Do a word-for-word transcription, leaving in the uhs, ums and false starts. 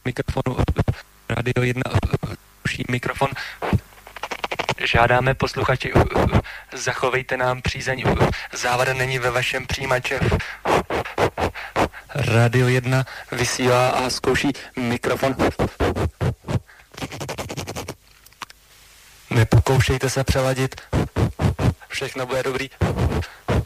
mikrofonu Radio jedna, zkouší mikrofon. Žádáme posluchači, zachovejte nám přízeň, závada není ve vašem přijímače. Radio jedna vysílá a zkouší mikrofon. Nepokoušejte se přeladit, všechno bude dobrý.